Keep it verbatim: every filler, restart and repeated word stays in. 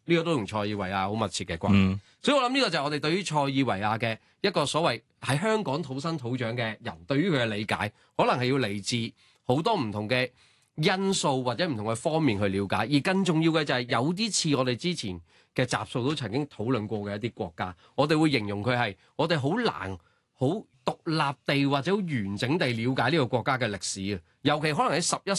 呢個都同塞爾維亞好密切嘅關係。 嗯所以我諗呢個就係我哋對於塞爾維亞嘅一個所謂喺香港土生土長嘅人，對於佢嘅理解，可能係要嚟自好多唔同嘅因素或者唔同嘅方面去了解。而更重要嘅就係有啲似我哋之前嘅集數都曾經討論過嘅一啲國家，我哋會形容佢係我哋好難好獨立地或者好完整地了解呢個國家嘅歷史啊。尤其可能喺十一